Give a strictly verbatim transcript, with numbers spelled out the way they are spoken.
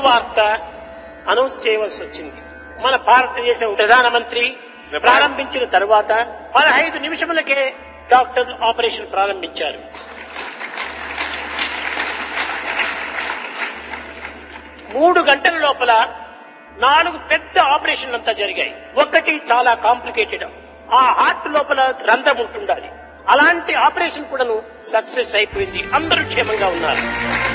వార్త అనౌన్స్ చేయవలసి వచ్చింది. మన భారతదేశ ప్రధానమంత్రి ప్రారంభించిన తరువాత పదహైదు నిమిషములకే డాక్టర్లు ఆపరేషన్ ప్రారంభించారు. మూడు గంటల లోపల నాలుగు పెద్ద ఆపరేషన్లు అంతా జరిగాయి. ఒక్కటి చాలా కాంప్లికేటెడ్, ఆ హార్ట్ లోపల రంధ్రం ఉంటుండాలి. అలాంటి ఆపరేషన్ కూడాను సక్సెస్ అయిపోయింది. అందరూ క్షేమంగా ఉన్నారు.